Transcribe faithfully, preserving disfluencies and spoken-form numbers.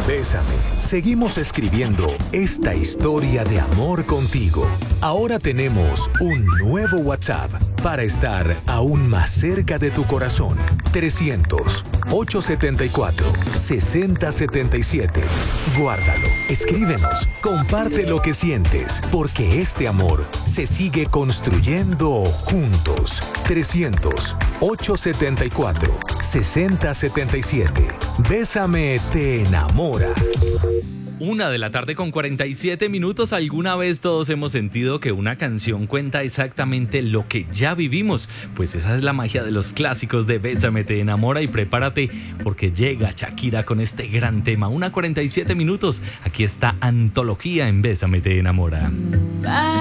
Bésame, seguimos escribiendo esta historia de amor contigo. Ahora tenemos un nuevo WhatsApp para estar aún más cerca de tu corazón. trescientos, ochocientos setenta y cuatro, sesenta setenta y siete. Guárdalo, escríbenos, comparte lo que sientes, porque este amor se sigue construyendo juntos. trescientos, ochocientos setenta y cuatro, sesenta setenta y siete. Bésame te enamora. Una de la tarde con cuarenta y siete minutos. ¿Alguna vez todos hemos sentido que una canción cuenta exactamente lo que ya vivimos? Pues esa es la magia de los clásicos de Bésame te enamora, y prepárate porque llega Shakira con este gran tema. Una cuarenta y siete minutos. Aquí está Antología en Bésame te enamora.